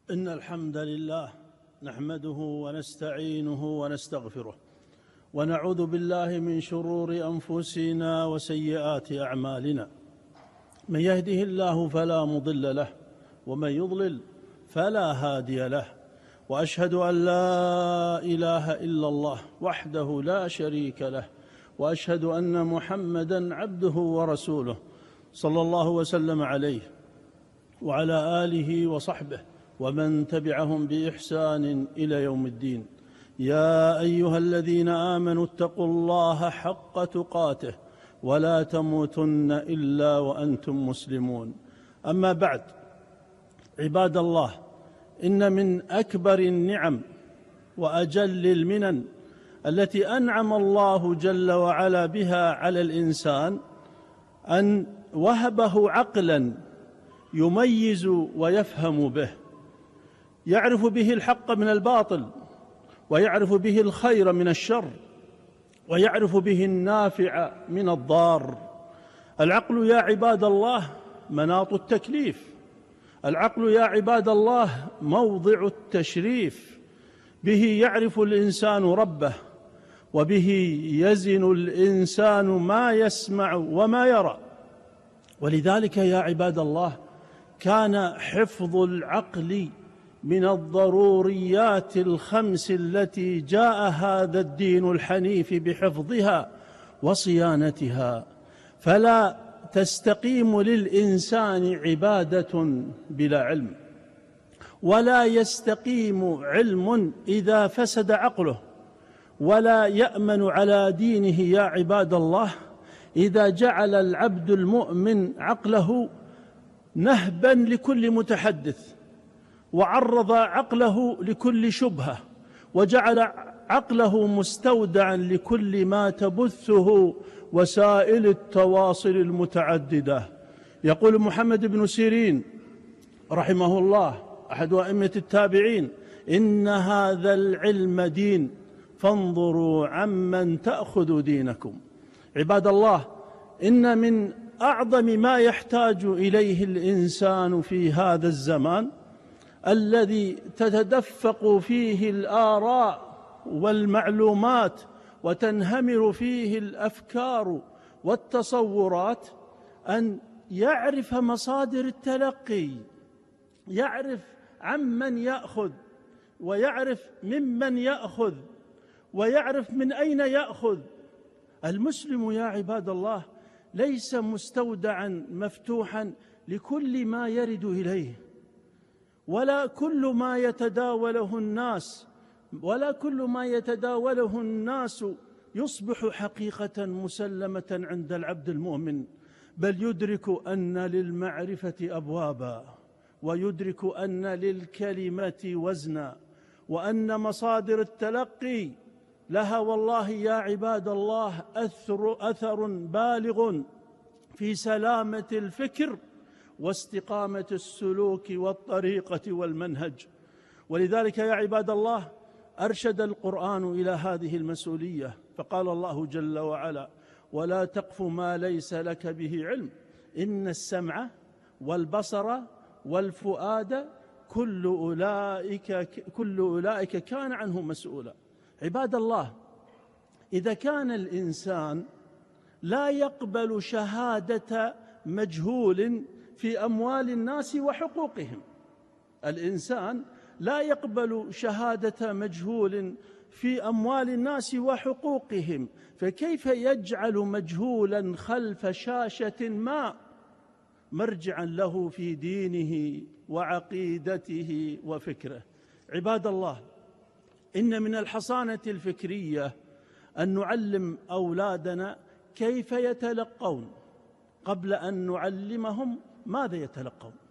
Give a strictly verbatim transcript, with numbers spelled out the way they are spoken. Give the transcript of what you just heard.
إن الحمد لله نحمده ونستعينه ونستغفره ونعوذ بالله من شرور أنفسنا وسيئات أعمالنا. من يهده الله فلا مضل له ومن يضلل فلا هادي له، وأشهد أن لا إله إلا الله وحده لا شريك له، وأشهد أن محمدًا عبده ورسوله صلى الله وسلم عليه وعلى آله وصحبه ومن تبعهم بإحسان إلى يوم الدين. يا أيها الذين آمنوا اتقوا الله حق تقاته ولا تموتن إلا وأنتم مسلمون. أما بعد، عباد الله، إن من أكبر النعم وأجل المنن التي أنعم الله جل وعلا بها على الإنسان أن وهبه عقلاً يميز ويفهم به، يعرف به الحق من الباطل، ويعرف به الخير من الشر، ويعرف به النافع من الضار. العقل يا عباد الله مناط التكليف، العقل يا عباد الله موضع التشريف، به يعرف الإنسان ربه، وبه يزن الإنسان ما يسمع وما يرى. ولذلك يا عباد الله كان حفظ العقل من الضروريات الخمس التي جاء هذا الدين الحنيف بحفظها وصيانتها، فلا تستقيم للإنسان عبادة بلا علم، ولا يستقيم علم إذا فسد عقله، ولا يأمن على دينه يا عباد الله إذا جعل العبد المؤمن عقله نهبا لكل متحدث، وعرض عقله لكل شبهة، وجعل عقله مستودعا لكل ما تبثه وسائل التواصل المتعددة. يقول محمد بن سيرين رحمه الله أحد أئمة التابعين: إن هذا العلم دين فانظروا عمن تأخذوا دينكم. عباد الله، إن من أعظم ما يحتاج إليه الإنسان في هذا الزمان الذي تتدفق فيه الآراء والمعلومات وتنهمر فيه الأفكار والتصورات أن يعرف مصادر التلقي، يعرف عمن يأخذ، ويعرف ممن يأخذ، ويعرف من أين يأخذ. المسلم يا عباد الله ليس مستودعا مفتوحا لكل ما يرد إليه، ولا كل ما يتداوله الناس ولا كل ما يتداوله الناس يصبح حقيقة مسلمة عند العبد المؤمن، بل يدرك أن للمعرفة أبوابا، ويدرك أن للكلمة وزنا، وأن مصادر التلقي لها والله يا عباد الله أثر, أثر بالغ في سلامة الفكر واستقامة السلوك والطريقة والمنهج. ولذلك يا عباد الله أرشد القرآن إلى هذه المسؤولية، فقال الله جل وعلا: ولا تقف ما ليس لك به علم إن السمع والبصر والفؤاد كل أولئك, كل أولئك كان عنه مسؤولا. عباد الله، إذا كان الإنسان لا يقبل شهادة مجهول في أموال الناس وحقوقهم، الإنسان لا يقبل شهادة مجهول في أموال الناس وحقوقهم، فكيف يجعل مجهولا خلف شاشة ما مرجعا له في دينه وعقيدته وفكره؟ عباد الله، إن من الحصانة الفكرية أن نعلم أولادنا كيف يتلقون قبل أن نعلمهم ماذا يتلقون.